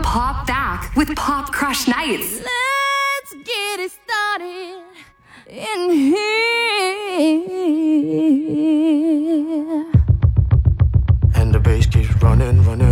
pop back with Pop Crush Nights. Let's get it started in here. And the bass keeps running, running.